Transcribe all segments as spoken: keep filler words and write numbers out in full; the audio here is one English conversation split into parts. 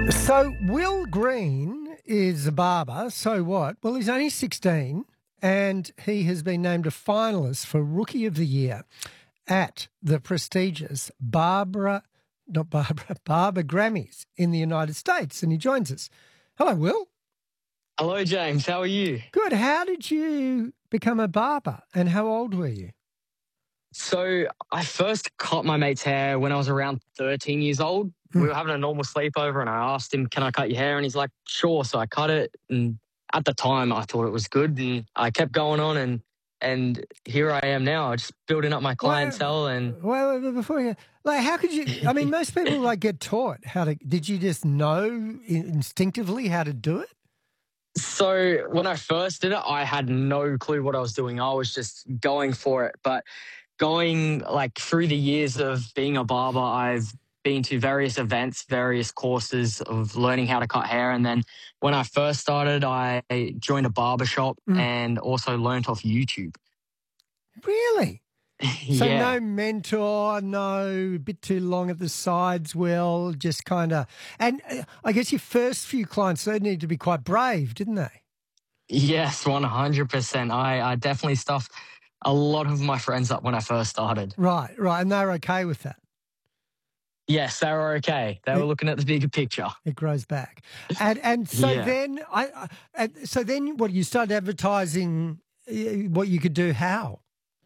So Will Green is a barber. So what? Well, he's only sixteen and he has been named a finalist for Rookie of the Year at the prestigious Barbara, not Barbara, Barber Grammys in the United States. And he joins us. Hello, Will. Hello, James. How are you? Good. How did you become a barber and how old were you? So I first cut my mate's hair when I was around thirteen years old. Hmm. We were having a normal sleepover and I asked him, can I cut your hair? And he's like, sure. So I cut it. And at the time I thought it was good and I kept going on and and here I am now, just building up my clientele. Well, and well, well, before you, like, how could you? I mean, most people like get taught how to. Did you just know instinctively how to do it? So when I first did it, I had no clue what I was doing. I was just going for it. But going like through the years of being a barber, I've been to various events, various courses of learning how to cut hair. And then when I first started, I joined a barber shop Mm. and also learnt off YouTube. Really? So Yeah. no mentor, no bit too long at the sides, Will, just kind of. And uh, I guess your first few clients, they need to be quite brave, didn't they? Yes, one hundred percent. I, I definitely stuffed a lot of my friends up when I first started. Right, right. And they're okay with that. Yes, they were okay. They It- were looking at the bigger picture. It grows back. And and so Yeah. then I, I and so then what, you started advertising uh, what you could do how?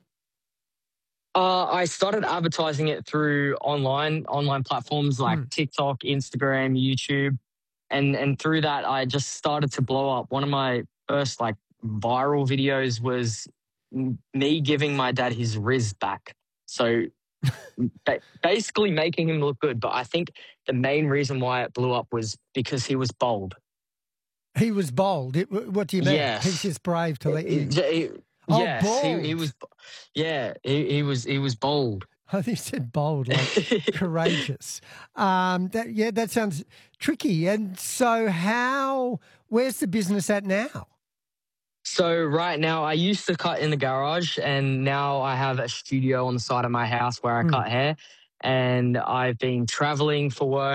Uh, I started advertising it through online online platforms like Mm. TikTok, Instagram, YouTube, and and through that I just started to blow up. One of my first like viral videos was m- me giving my dad his Riz back. So ba- basically making him look good. But I think the main reason why it blew up was because he was bold. He was bold. It, what do you mean? Yes. He's just brave to let He- you. he- Oh, yes, he, he bold. was. Yeah, he, he was. He was bold. I think you said bold, like courageous. Um, that yeah, that sounds tricky. And so, how? Where's the business at now? So right now, I used to cut in the garage, and now I have a studio on the side of my house where I Hmm. cut hair. And I've been traveling for work.